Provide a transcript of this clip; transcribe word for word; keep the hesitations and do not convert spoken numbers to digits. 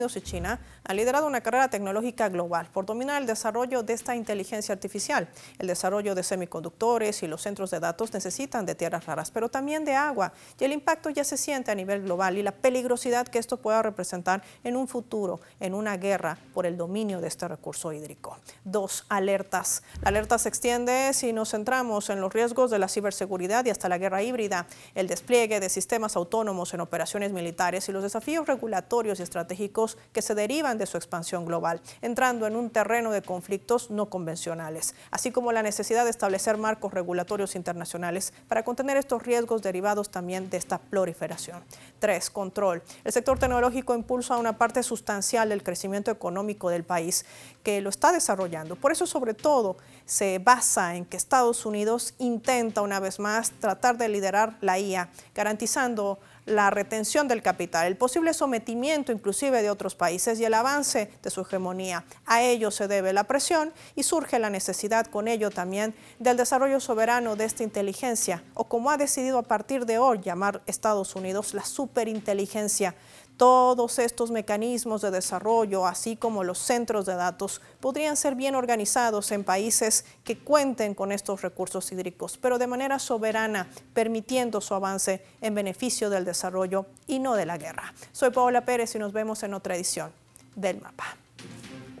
Unidos y China han liderado una carrera tecnológica global por dominar el desarrollo de esta inteligencia artificial. El desarrollo de semiconductores y los centros de datos necesitan de tierras raras, pero también de agua, y el impacto ya se siente a nivel global y la peligrosidad que esto pueda representar en un futuro, en una guerra por el dominio de este recurso hídrico. Dos alertas. La alerta se extiende si nos centramos en los riesgos de la ciberseguridad y hasta la guerra híbrida, el despliegue de sistemas autónomos en operaciones militares y los desafíos regulatorios y estratégicos que se derivan de su expansión global, entrando en un terreno de conflictos no convencionales, así como la necesidad de establecer marcos regulatorios internacionales para contener estos riesgos derivados también de esta proliferación. Tres, control. El sector tecnológico impulsa una parte sustancial del crecimiento económico del país que lo está desarrollando. Por eso, sobre todo, se basa en que Estados Unidos intenta una vez más tratar de liderar la I A, garantizando la retención del capital, el posible sometimiento inclusive de otros países y el avance de su hegemonía. A ello se debe la presión y surge la necesidad con ello también del desarrollo soberano de esta inteligencia, o como ha decidido a partir de hoy llamar Estados Unidos, la superinteligencia. Todos estos mecanismos de desarrollo, así como los centros de datos, podrían ser bien organizados en países que cuenten con estos recursos hídricos, pero de manera soberana, permitiendo su avance en beneficio del desarrollo y no de la guerra. Soy Paola Pérez y nos vemos en otra edición del Mapa.